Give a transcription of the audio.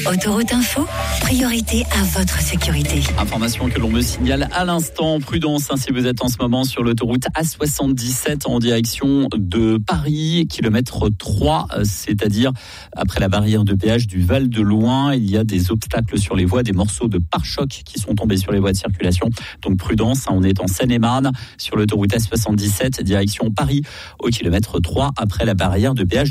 Autoroute Info, priorité à votre sécurité. Information que l'on me signale à l'instant. Prudence, si vous êtes en ce moment sur l'autoroute A77 en direction de Paris, kilomètre 3, c'est-à-dire après la barrière de péage du Val de Loing. Il y a des obstacles sur les voies, des morceaux de pare-choc qui sont tombés sur les voies de circulation. Donc prudence, on est en Seine-et-Marne sur l'autoroute A77 direction Paris au kilomètre 3 après la barrière de péage